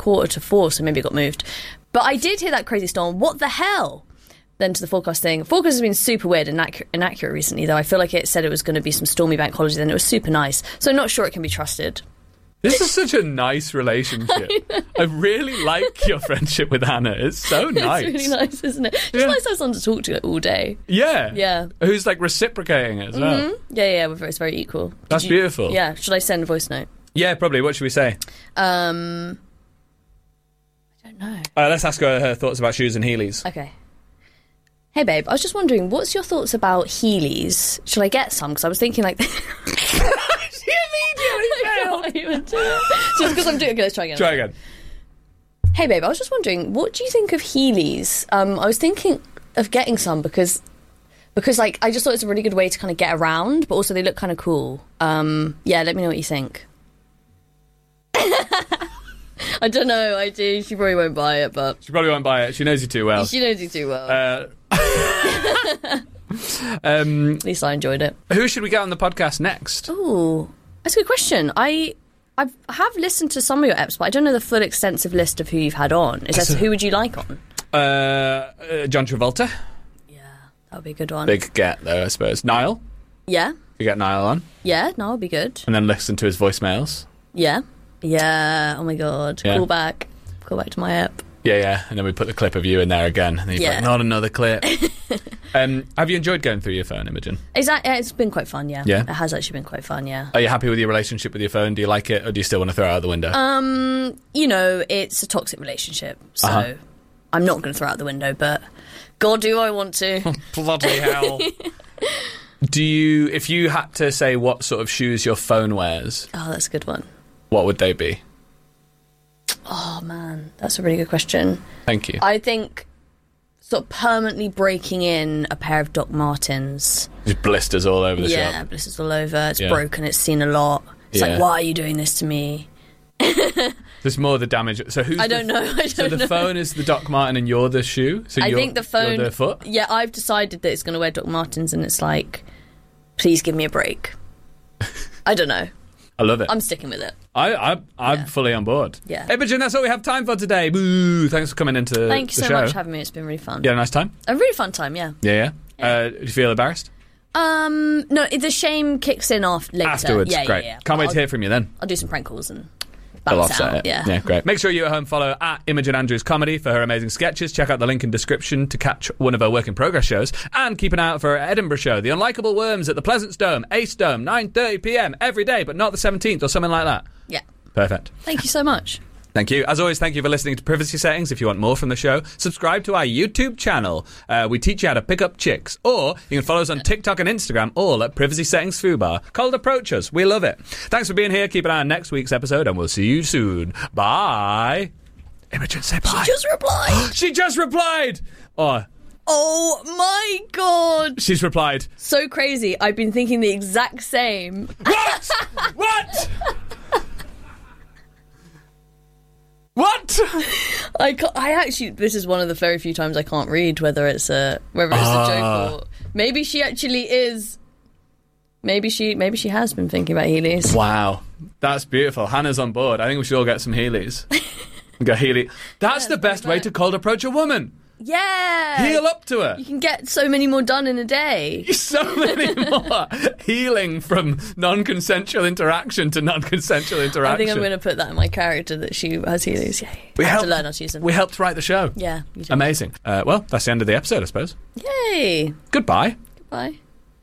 3:45, so maybe it got moved. But I did hear that crazy storm. What the hell? Then to the forecast thing. Forecast has been super weird and inaccurate recently, though. I feel like it said it was going to be some stormy bank holiday, then it was super nice. So I'm not sure it can be trusted. This is such a nice relationship. I really like your friendship with Hannah. It's so nice. It's really nice, isn't it? It's nice to have someone to talk to all day. Yeah. Yeah. Who's like reciprocating it as well. Yeah, it's very equal. That's beautiful. Yeah. Should I send a voice note? Yeah, probably. What should we say? I don't know. Let's ask her thoughts about shoes and Heelys. Okay. Hey, babe, I was just wondering, what's your thoughts about Heelys? Shall I get some? Because I was thinking like... She immediately failed. Just because I'm doing... Okay, let's try again. Try again. Hey, babe, I was just wondering, what do you think of Heelys? I was thinking of getting some because like, I just thought it's a really good way to kind of get around, but also they look kind of cool. Yeah, let me know what you think. I don't know, I do. She probably won't buy it, but... She probably won't buy it. She knows you too well. She knows you too well. At least I enjoyed it. Who should we get on the podcast next? Oh, that's a good question. I have listened to some of your eps, but I don't know the full extensive list of who you've had on. Who would you like on? John Travolta. Yeah, that would be a good one. Big get, though, I suppose. Niall. Yeah. You get Niall on. Yeah, Niall would be good. And then listen to his voicemails. Yeah. Yeah, oh my God. Yeah. Call back to my app. Yeah, and then we put the clip of you in there again. And you're like, not another clip. Have you enjoyed going through your phone, Imogen? Exactly, it's been quite fun, yeah. Yeah? It has actually been quite fun, yeah. Are you happy with your relationship with your phone? Do you like it, or do you still want to throw it out the window? You know, it's a toxic relationship, so I'm not going to throw it out the window, but God, do I want to. Bloody hell. If you had to say what sort of shoes your phone wears... Oh, that's a good one. What would they be? Oh, man, that's a really good question. Thank you. I think sort of permanently breaking in a pair of Doc Martens. Just blisters all over the shop. Yeah, blisters all over. It's broken, it's seen a lot. It's like, why are you doing this to me? There's more of the damage. So who's I don't know. So the phone is the Doc Marten and you're the shoe? So I think the phone... You're the foot? Yeah, I've decided that it's going to wear Doc Martens, and it's like, please give me a break. I don't know. I love it. I'm sticking with it. I'm fully on board. Yeah. Imogen, that's all we have time for today. Boo! Thanks for coming into the show. Thank you so much for having me. It's been really fun. You had a nice time? A really fun time, yeah. Yeah. Do you feel embarrassed? No, the shame kicks in later. Afterwards, yeah, great. Yeah. Can't wait to hear from you then. I'll do some prank calls and I'll balance offset out. it. Yeah. Yeah, great. Make sure you at home follow at Imogen Andrews Comedy for her amazing sketches. Check out the link in description to catch one of her work in progress shows, and keep an eye out for her Edinburgh show, The Unlikable Worms, at the Pleasance Dome, Ace Dome, 9:30pm every day, but not the 17th or something like that. Yeah. Perfect. Thank you so much. Thank you. As always, thank you for listening to Privacy Settings. If you want more from the show, subscribe to our YouTube channel. We teach you how to pick up chicks. Or you can follow us on TikTok and Instagram, all at Privacy Settings Fubar. Cold approach us. We love it. Thanks for being here. Keep an eye on next week's episode, and we'll see you soon. Bye. Imogen, say bye. She just replied. She just replied. Oh my God. She's replied. So crazy. I've been thinking the exact same. What? What? What? I actually, this is one of the very few times I can't read whether it's a joke or maybe she actually is. Maybe she has been thinking about Heelys. Wow, that's beautiful. Hannah's on board. I think we should all get some Heelys. Go Heely. That's the best way to cold approach a woman. Yeah. Heel up to her. You can get so many more done in a day. So many more. Healing from non-consensual interaction to non-consensual interaction. I think I'm going to put that in my character, that she has Heelys. Yeah. We have to learn how to use them. We helped write the show. Yeah, you did. Amazing. Well, that's the end of the episode, I suppose. Yay. Goodbye. Goodbye.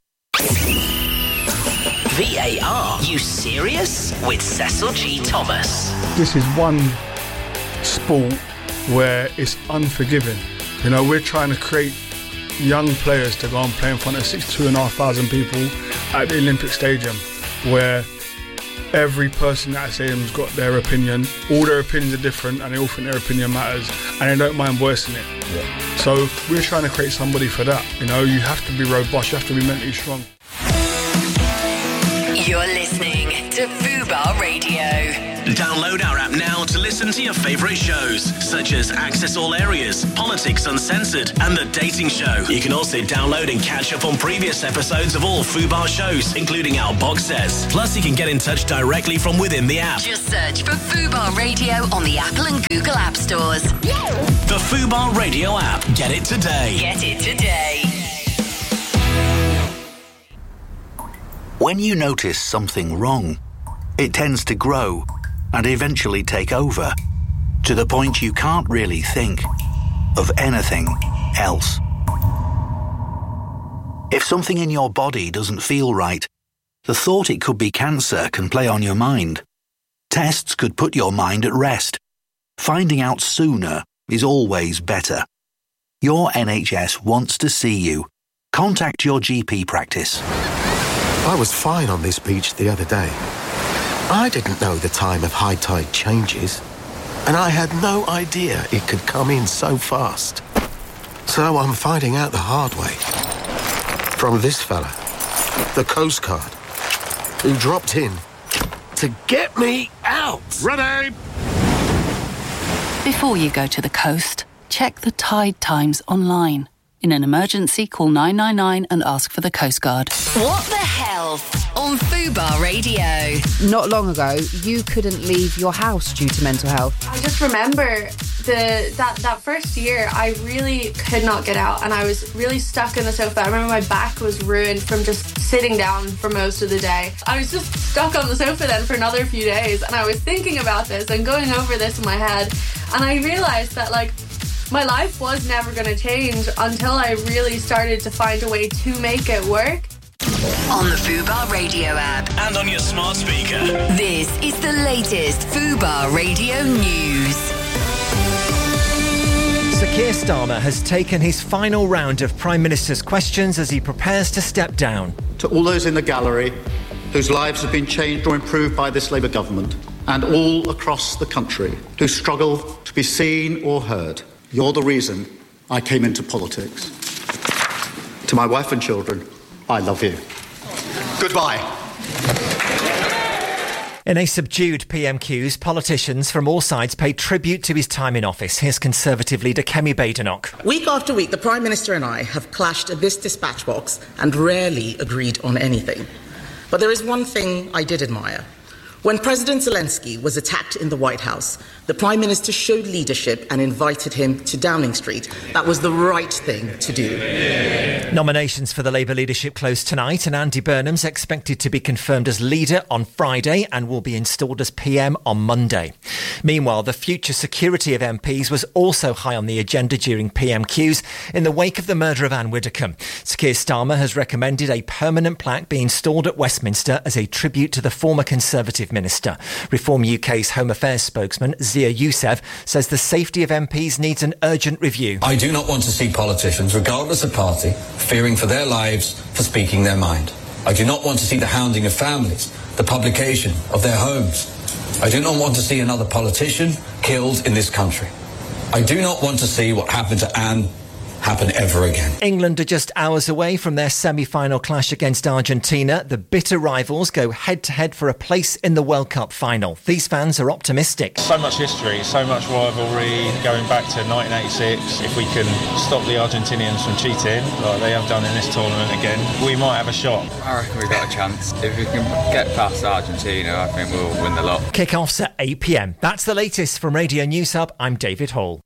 VAR. You serious? With Cecil G. Thomas. This is one sport where it's unforgiving. You know, we're trying to create young players to go and play in front of 62,500 people at the Olympic Stadium, where every person at that stadium's got their opinion. All their opinions are different, and they all think their opinion matters, and they don't mind voicing it. Yeah. So we're trying to create somebody for that. You know, you have to be robust, you have to be mentally strong. You're listening to Fubar Radio. Download our app now to listen to your favourite shows, such as Access All Areas, Politics Uncensored, and The Dating Show. You can also download and catch up on previous episodes of all Fubar shows, including our box sets. Plus, you can get in touch directly from within the app. Just search for Fubar Radio on the Apple and Google App Stores. The Fubar Radio app. Get it today. Get it today. When you notice something wrong, it tends to grow and eventually take over, to the point you can't really think of anything else. If something in your body doesn't feel right, the thought it could be cancer can play on your mind. Tests could put your mind at rest. Finding out sooner is always better. Your NHS wants to see you. Contact your GP practice. I was fine on this beach the other day. I didn't know the time of high tide changes, and I had no idea it could come in so fast. So I'm finding out the hard way. From this fella, the Coast Guard, who dropped in to get me out. Ready! Before you go to the coast, check the tide times online. In an emergency, call 999 and ask for the Coast Guard. What the Health on Fubar Radio. Not long ago, you couldn't leave your house due to mental health. I just remember that first year, I really could not get out, and I was really stuck in the sofa. I remember my back was ruined from just sitting down for most of the day. I was just stuck on the sofa then for another few days, and I was thinking about this and going over this in my head, and I realised that, like, my life was never going to change until I really started to find a way to make it work. On the Fubar Radio app. And on your smart speaker. This is the latest Fubar Radio news. Sir Keir Starmer has taken his final round of Prime Minister's questions as he prepares to step down. To all those in the gallery whose lives have been changed or improved by this Labour government, and all across the country who struggle to be seen or heard, you're the reason I came into politics. To my wife and children, I love you. Goodbye. In a subdued PMQs, politicians from all sides paid tribute to his time in office. Here's Conservative leader Kemi Badenoch. Week after week, the Prime Minister and I have clashed at this dispatch box and rarely agreed on anything. But there is one thing I did admire. When President Zelensky was attacked in the White House, the Prime Minister showed leadership and invited him to Downing Street. That was the right thing to do. Nominations for the Labour leadership close tonight, and Andy Burnham's expected to be confirmed as leader on Friday and will be installed as PM on Monday. Meanwhile, the future security of MPs was also high on the agenda during PMQs in the wake of the murder of Anne Widdecombe. Sir Keir Starmer has recommended a permanent plaque be installed at Westminster as a tribute to the former Conservative Minister. Reform UK's Home Affairs spokesman Zia Youssef says the safety of MPs needs an urgent review. I do not want to see politicians, regardless of party, fearing for their lives for speaking their mind. I do not want to see the hounding of families, the publication of their homes. I do not want to see another politician killed in this country. I do not want to see what happened to Anne happen ever again. England are just hours away from their semi-final clash against Argentina. The bitter rivals go head-to-head for a place in the World Cup final. These fans are optimistic. So much history, so much rivalry going back to 1986. If we can stop the Argentinians from cheating, like they have done in this tournament again, we might have a shot. I reckon we've got a chance. If we can get past Argentina, I think we'll win the lot. Kick-offs at 8 p.m. That's the latest from Radio News Hub. I'm David Hall.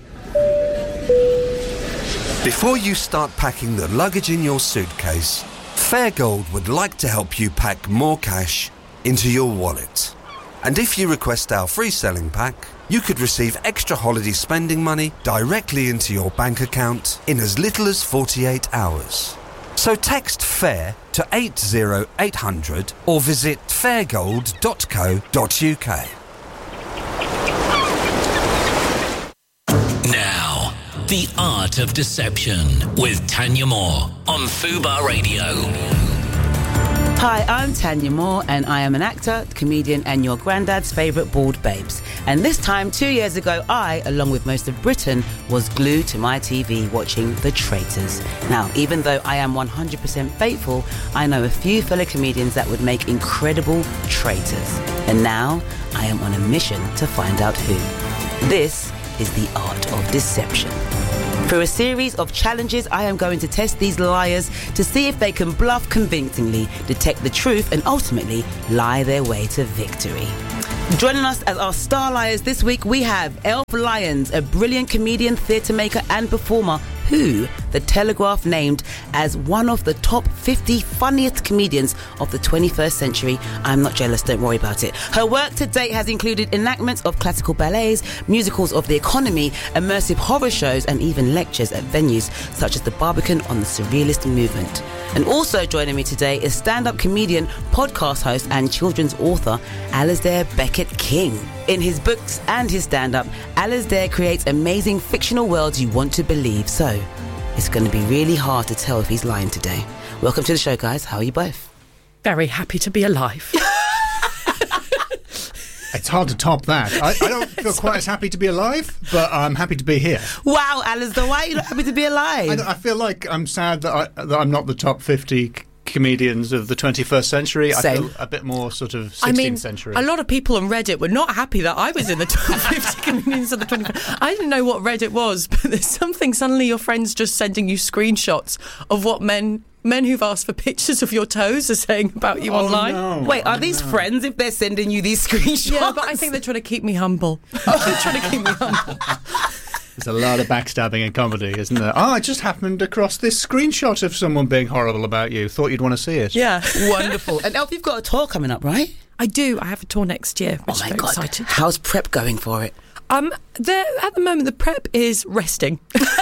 Before you start packing the luggage in your suitcase, Fairgold would like to help you pack more cash into your wallet. And if you request our free selling pack, you could receive extra holiday spending money directly into your bank account in as little as 48 hours. So text FAIR to 80800 or visit fairgold.co.uk. Now, The Art of Deception with Tanya Moore on Fubar Radio. Hi, I'm Tanya Moore, and I am an actor, comedian, and your granddad's favourite bald babes. And this time, 2 years ago, I, along with most of Britain, was glued to my TV watching The Traitors. Now, even though I am 100% faithful, I know a few fellow comedians that would make incredible traitors. And now, I am on a mission to find out who. This is the art of deception. Through a series of challenges, I am going to test these liars to see if they can bluff convincingly, detect the truth, and ultimately lie their way to victory. Joining us as our star liars this week, we have Elf Lyons, a brilliant comedian, theatre maker and performer who The Telegraph named as one of the top 50 funniest comedians of the 21st century. I'm not jealous, don't worry about it. Her work to date has included enactments of classical ballets, musicals of the economy, immersive horror shows, and even lectures at venues such as the Barbican on the Surrealist movement. And also joining me today is stand-up comedian, podcast host and children's author Alasdair Beckett King. In his books and his stand-up, Alasdair creates amazing fictional worlds you want to believe. So, it's going to be really hard to tell if he's lying today. Welcome to the show, guys. How are you both? Very happy to be alive. It's hard to top that. I don't feel quite as happy to be alive, but I'm happy to be here. Wow, Alasdair, why are you not happy to be alive? I feel like I'm sad that I'm not the top 50 comedians of the 21st century. Same. I feel a bit more sort of 16th century. A lot of people on Reddit were not happy that I was in the top 50 comedians of the 21st. I didn't know what Reddit was, but there's something, suddenly your friends just sending you screenshots of what men who've asked for pictures of your toes are saying about you online. No. Wait, are these friends if they're sending you these screenshots? Yeah, but I think they're trying to keep me humble. There's a lot of backstabbing in comedy, isn't there? I just happened across this screenshot of someone being horrible about you. Thought you'd want to see it. Yeah. Wonderful. And Elf, you've got a tour coming up, right? I do. I have a tour next year, which oh my I'm God. excited. How's prep going for it? At the moment, the prep is resting.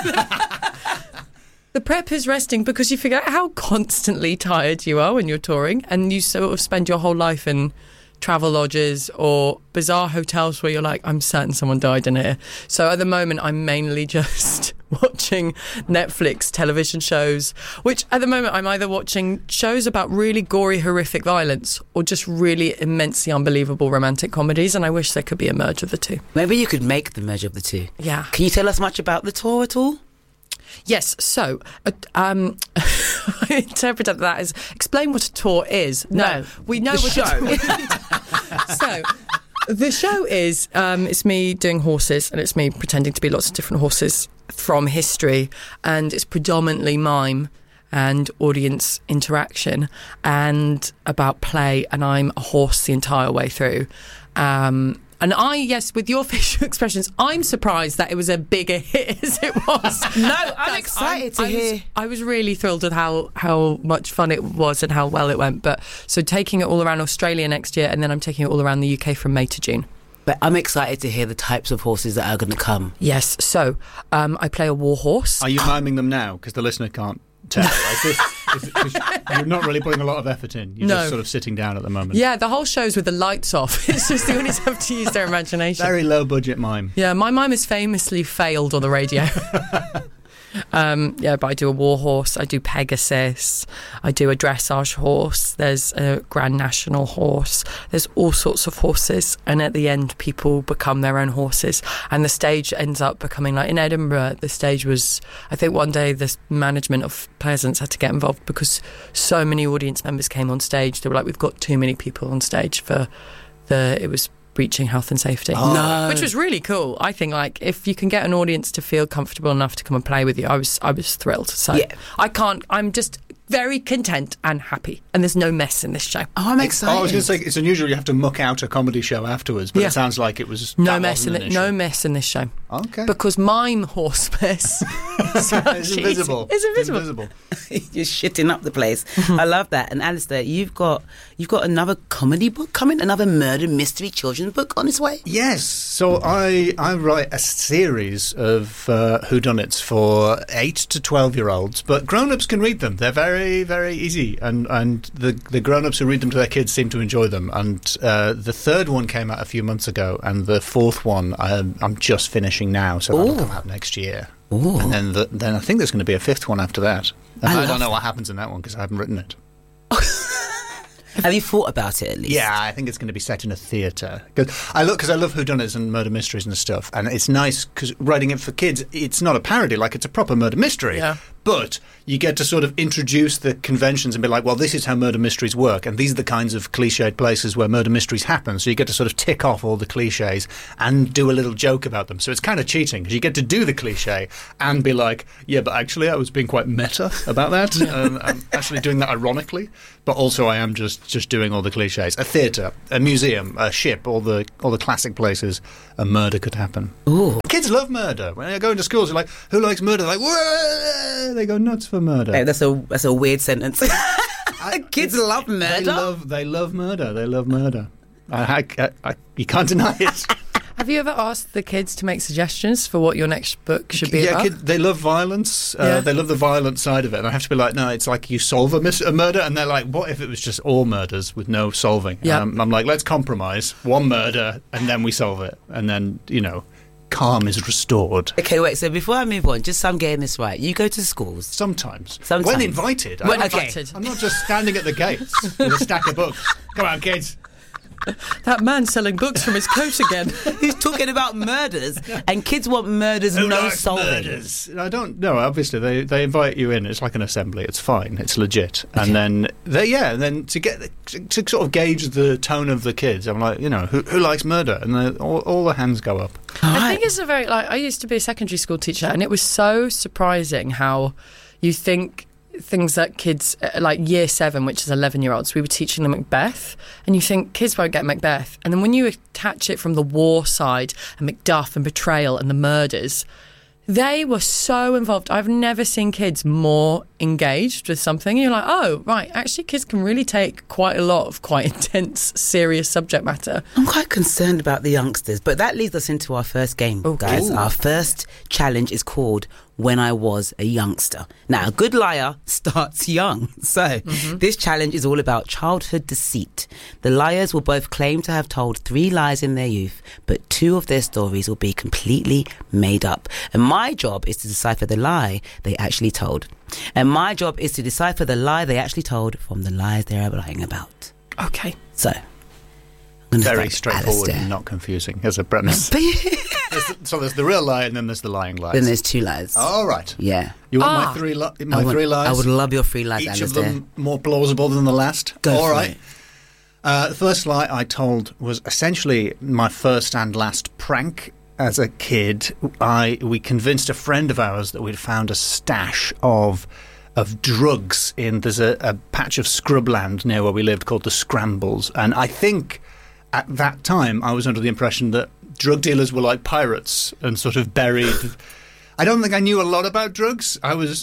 The prep is resting because you figure out how constantly tired you are when you're touring, and you sort of spend your whole life in travel lodges or bizarre hotels where you're like, I'm certain someone died in here. So at the moment, I'm mainly just watching Netflix television shows, which at the moment I'm either watching shows about really gory, horrific violence or just really immensely unbelievable romantic comedies, and I wish there could be a merge of the two. Maybe you could make the merge of the two. Yeah. Can you tell us much about the tour at all? Yes, so I interpreted that as explain what a tour is. No, we know the what show. a tour is. So the show is it's me doing horses, and it's me pretending to be lots of different horses from history, and it's predominantly mime and audience interaction and about play, and I'm a horse the entire way through. And yes, with your facial expressions, I'm surprised that it was a bigger hit as it was. No, I'm excited to hear. I was really thrilled with how much fun it was and how well it went. But so taking it all around Australia next year, and then I'm taking it all around the UK from May to June. But I'm excited to hear the types of horses that are going to come. Yes, so I play a war horse. Are you miming them now? Because the listener can't tell. You're not really putting a lot of effort in. You're just sort of sitting down at the moment. Yeah, the whole show's with the lights off. It's just the audience have to use their imagination. Very low budget mime. Yeah, my mime has famously failed on the radio. But I do a war horse, I do Pegasus, I do a dressage horse, there's a Grand National horse, there's all sorts of horses, and at the end people become their own horses, and the stage ends up becoming like in Edinburgh. The stage was, I think one day the management of Pleasance had to get involved because so many audience members came on stage. They were like, we've got too many people on stage for it was breaching health and safety. Oh. No. Which was really cool. I think like if you can get an audience to feel comfortable enough to come and play with you, I was thrilled. So yeah. I'm just very content and happy, and there's no mess in this show. Oh, I'm excited. I was going to say it's unusual you have to muck out a comedy show afterwards, but it sounds like it was no mess in it. No mess in this show. Okay. Because mime horse mess is invisible. It's invisible. You're shitting up the place. I love that. And Alasdair, you've got another comedy book coming, another murder mystery children's book on its way. Yes. So I write a series of whodunits for 8 to 12-year-olds, but grown-ups can read them. They're very, very easy, and the grown-ups who read them to their kids seem to enjoy them. And the third one came out a few months ago, and the fourth one I'm just finishing now, so that'll come out next year. Ooh. And then I think there's going to be a fifth one after that. I don't know what happens in that one because I haven't written it. Have you thought about it at least? Yeah, I think it's going to be set in a theatre. Because I love whodunits and murder mysteries and stuff, and it's nice because writing it for kids, it's not a parody, like it's a proper murder mystery. Yeah. But you get to sort of introduce the conventions and be like, well, this is how murder mysteries work, and these are the kinds of cliched places where murder mysteries happen. So you get to sort of tick off all the cliches and do a little joke about them. So it's kind of cheating because you get to do the cliche and be like, yeah, but actually I was being quite meta about that. I'm actually doing that ironically, but also I am just doing all the cliches. A theatre, a museum, a ship, all the classic places a murder could happen. Ooh. Kids love murder. When they go into schools, they're like, who likes murder? They're like, whoa! They go nuts for murder. Hey, that's a weird sentence. Kids love murder. They love murder. They love murder. You can't deny it. Have you ever asked the kids to make suggestions for what your next book should be about? They love violence. They love the violent side of it. And I have to be like, no, it's like you solve a murder. And they're like, what if it was just all murders with no solving? Yeah. I'm like, let's compromise. One murder, and then we solve it. And then, calm is restored. Okay, wait, so before I move on, just so I'm getting this right, you go to schools? Sometimes. When invited. I'm not just standing at the gates with a stack of books. Come on, kids. That man selling books from his coat again. He's talking about murders, and kids want murders, no solving. Murders? I don't know. Obviously, they invite you in. It's like an assembly. It's fine. It's legit. Okay. And then to sort of gauge the tone of the kids, I'm like, who likes murder? And all the hands go up. I think it's I used to be a secondary school teacher, and it was so surprising how you think things that kids, like year 7, which is 11-year-olds, we were teaching them Macbeth, and you think kids won't get Macbeth, and then when you attach it from the war side and Macduff and betrayal and the murders, they were so involved. I've never seen kids more engaged with something. And you're like, oh, right, actually kids can really take quite a lot of quite intense, serious subject matter. I'm quite concerned about the youngsters, but that leads us into our first game, guys. Our first challenge is called When I Was a Youngster. Now, a good liar starts young. So, this challenge is all about childhood deceit. The liars will both claim to have told 3 lies in their youth, but 2 of their stories will be completely made up. And my job is to decipher the lie they actually told. And my job is to decipher the lie they actually told from the lies they're lying about. Okay. So, very straightforward and not confusing as a premise. So there's the real lie, and then there's the lying lies. Then there's 2 lies. All right. Yeah. You want my 3 lies? I would love your 3 lies, Each Alistair. of them more plausible than the last. Go All for right. it. The first lie I told was essentially my first and last prank. As a kid, we convinced a friend of ours that we'd found a stash of drugs there's a patch of scrubland near where we lived called the Scrambles, and I think at that time I was under the impression that drug dealers were like pirates and sort of buried. I don't think I knew a lot about drugs.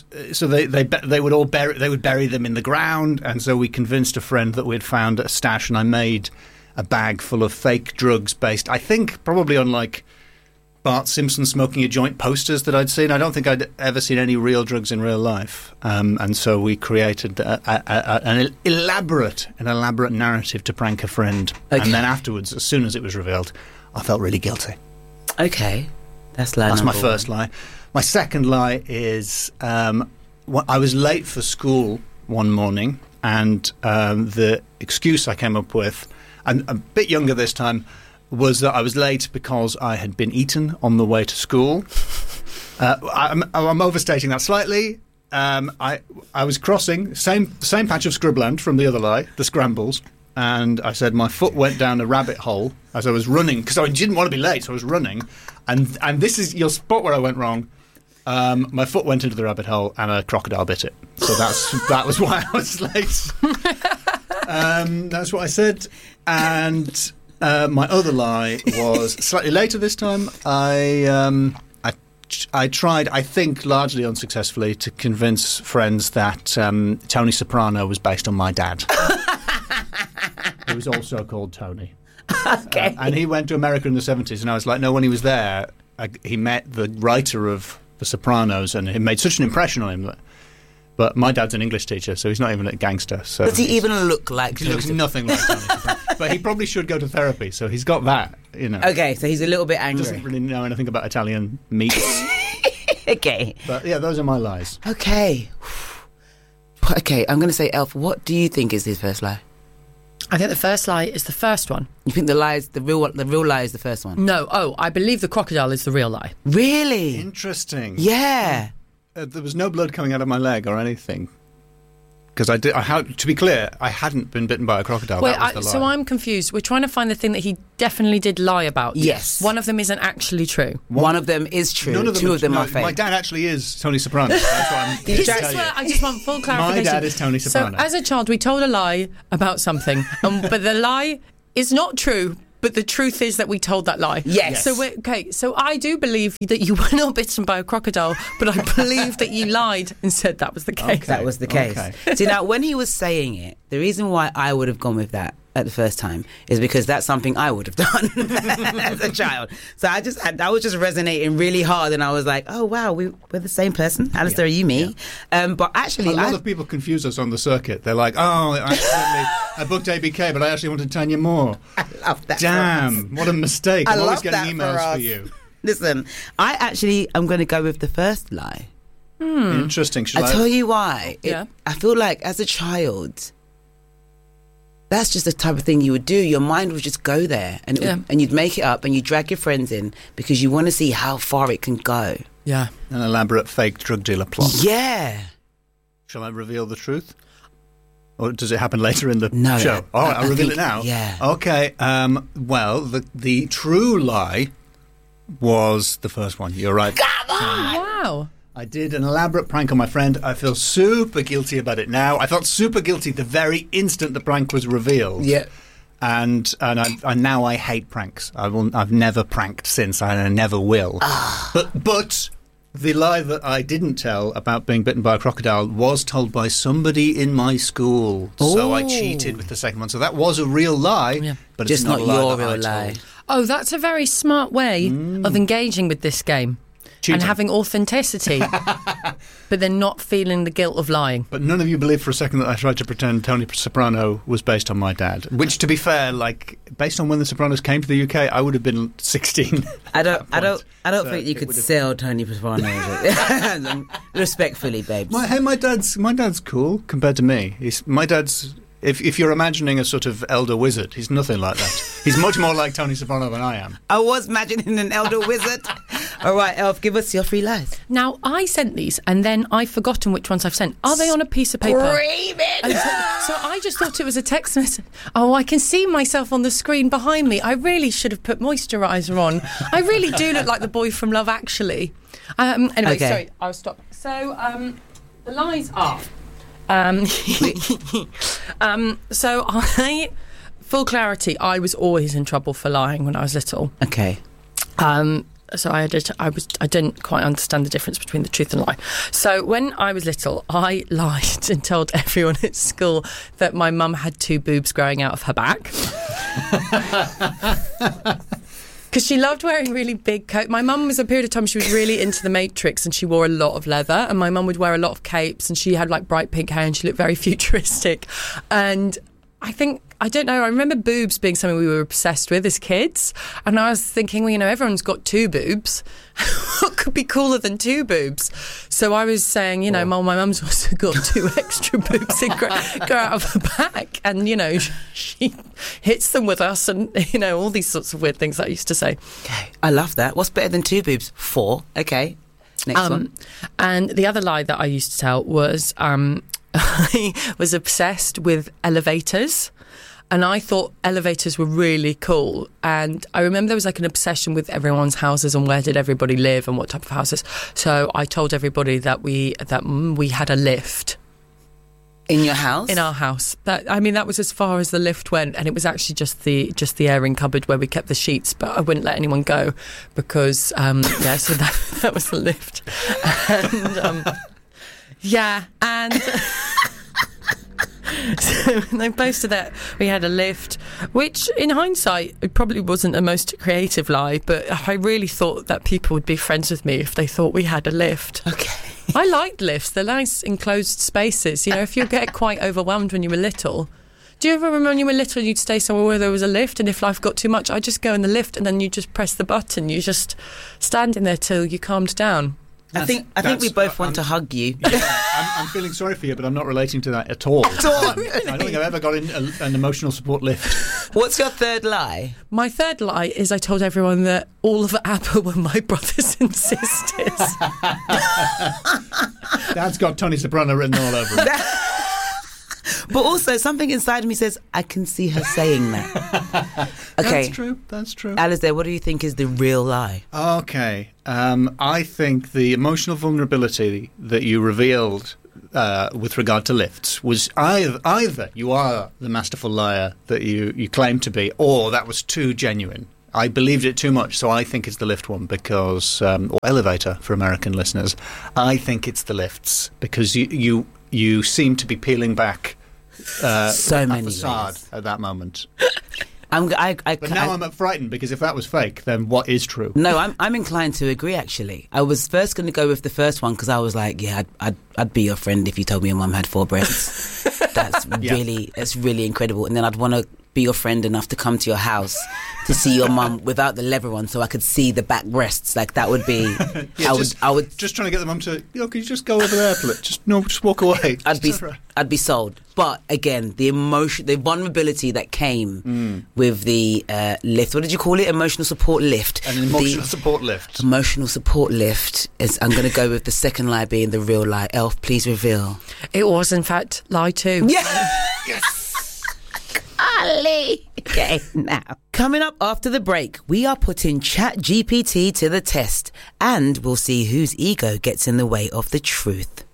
They would bury them in the ground, and so we convinced a friend that we'd found a stash, and I made a bag full of fake drugs based, I think, probably on like Bart Simpson smoking a joint posters that I'd seen. I don't think I'd ever seen any real drugs in real life. And so we created an elaborate narrative to prank a friend. Okay. And then afterwards, as soon as it was revealed, I felt really guilty. Okay. That's my first lie. My second lie is I was late for school one morning, and the excuse I came up with, and a bit younger this time, was that I was late because I had been eaten on the way to school. I'm overstating that slightly. I was crossing same patch of scrubland from the other lie, the Scrambles, and I said my foot went down a rabbit hole as I was running because I didn't want to be late, so I was running. And this is your spot where I went wrong. My foot went into the rabbit hole and a crocodile bit it. So that was why I was late. That's what I said. And my other lie was slightly later this time. I tried, I think largely unsuccessfully, to convince friends that Tony Soprano was based on my dad. He was also called Tony. Okay. And he went to America in the 70s, and I was like, no, when he was there, he met the writer of The Sopranos, and it made such an impression on him. But my dad's an English teacher, so he's not even a gangster. So does he even look like He looks nothing like Tony Soprano. But he probably should go to therapy, so he's got that, Okay, so he's a little bit angry. Doesn't really know anything about Italian meats. Okay. But yeah, those are my lies. Okay. Okay, I'm going to say, Elf, what do you think is his first lie? I think the first lie is the first one. You think the real lie is the first one? No. Oh, I believe the crocodile is the real lie. Really? Interesting. Yeah. There was no blood coming out of my leg or anything. Because to be clear, I hadn't been bitten by a crocodile. Wait, that was the lie. so I'm confused. We're trying to find the thing that he definitely did lie about. Yes. One of them isn't actually true. One of them is true. None of them Two of them are fake. My dad actually is Tony Soprano. That's what I'm here to tell you. I just want full clarification. My dad is Tony Soprano. So, as a child, we told a lie about something, but the lie is not true. But the truth is that we told that lie. Yes. So So I do believe that you were not bitten by a crocodile, but I believe that you lied and said that was the case. Okay. That was the case. Okay. See, now when he was saying it, the reason why I would have gone with that at the first time is because that's something I would have done as a child. So I was just resonating really hard, and I was like, "Oh wow, we're the same person, Alistair. Are you me?" Yeah. But actually, a lot of people confuse us on the circuit. They're like, "Oh, I booked ABK, but I actually wanted Tanya Moore." I love that. Damn, what a mistake! I'm always getting emails for you. Listen, I'm going to go with the first lie. Interesting. I'll tell you why. I feel like as a child, that's just the type of thing you would do. Your mind would just go there, and you'd make it up, and you drag your friends in because you want to see how far it can go. Yeah, an elaborate fake drug dealer plot. Yeah. Shall I reveal the truth, or does it happen later in the show? No, all right, I'll reveal it now. Yeah. Okay. Well, the true lie was the first one. You're right. Come on! Wow. I did an elaborate prank on my friend. I feel super guilty about it now. I felt super guilty the very instant the prank was revealed. Yeah. And now I hate pranks. I've never pranked since, and I never will. But the lie that I didn't tell about being bitten by a crocodile was told by somebody in my school. So I cheated with the second one. So that was a real lie, but just it's not your a lie real lie. Oh, that's a very smart way of engaging with this game. Cheating. And having authenticity, but then not feeling the guilt of lying. But none of you believed for a second that I tried to pretend Tony Soprano was based on my dad. Which, to be fair, based on when the Sopranos came to the UK, I would have been 16. I don't think you could sell Tony Soprano. Respectfully, babes. My dad's cool compared to me. My dad's. If you're imagining a sort of elder wizard, he's nothing like that. He's much more like Tony Soprano than I am. I was imagining an elder wizard. All right, Elf, give us your 3 lies. Now, I sent these, and then I've forgotten which ones I've sent. Are they on a piece of paper? So I just thought it was a text message. Oh, I can see myself on the screen behind me. I really should have put moisturiser on. I really do look like the boy from Love Actually. Anyway, sorry, I'll stop. So, the lies are... so full clarity, I was always in trouble for lying when I was little. Okay. So I didn't quite understand the difference between the truth and lie. So when I was little, I lied and told everyone at school that my mum had 2 boobs growing out of her back. Because she loved wearing really big coats. My mum was a period of time she was really into the Matrix, and she wore a lot of leather, and my mum would wear a lot of capes, and she had bright pink hair, and she looked very futuristic. And I don't know, I remember boobs being something we were obsessed with as kids, and I was thinking, well, everyone's got 2 boobs. What could be cooler than 2 boobs? So I was saying, Mum, my mum's also got 2 extra boobs that grow out of her back, and, she hits them with us, and, all these sorts of weird things that I used to say. Okay, I love that. What's better than 2 boobs? 4. Okay, next one. And the other lie that I used to tell was I was obsessed with elevators. And I thought elevators were really cool. And I remember there was an obsession with everyone's houses and where did everybody live and what type of houses. So I told everybody that we had a lift. In your house? In our house. That was as far as the lift went, and it was actually just the airing cupboard where we kept the sheets, but I wouldn't let anyone go because so that was the lift. And so when they posted that we had a lift, which in hindsight it probably wasn't the most creative lie, but I really thought that people would be friends with me if they thought we had a lift. Okay. I liked lifts. They're nice enclosed spaces. If you get quite overwhelmed when you were little. Do you ever remember when you were little you'd stay somewhere where there was a lift, and if life got too much, I'd just go in the lift and then you just press the button. You just stand in there till you calmed down. I think we both want to hug you. Yeah, I'm feeling sorry for you, but I'm not relating to that at all. I don't think I've ever got in an emotional support lift. What's your third lie? My third lie is I told everyone that all of ABBA were my brothers and sisters. Dad's got Tony Soprano written all over him. But also, something inside me says, I can see her saying that. Okay. That's true. Alistair, what do you think is the real lie? Okay. I think the emotional vulnerability that you revealed with regard to lifts was either you are the masterful liar that you claim to be, or that was too genuine. I believed it too much, so I think it's the lift one because, or elevator for American listeners. I think it's the lifts because you seem to be peeling back so many facade layers at that moment. But now I'm frightened because if that was fake, then what is true? No, I'm inclined to agree. Actually, I was first going to go with the first one because I was like, yeah, I'd be your friend if you told me your mum had 4 breasts. That's really incredible. And then I'd want to be your friend enough to come to your house to see your mum without the leather on, so I could see the back breasts. Like that would be. I would just trying to get the mum to. Could you just go over there, please? Just walk away. I'd be sold. But again, the emotion, the vulnerability that came with the lift. What did you call it? Emotional support lift. An emotional support lift. Emotional support lift. I'm going to go with the second lie being the real lie. Elf, please reveal. It was in fact lie 2. Yeah. Yes. Okay, now. Coming up after the break, we are putting ChatGPT to the test, and we'll see whose ego gets in the way of the truth.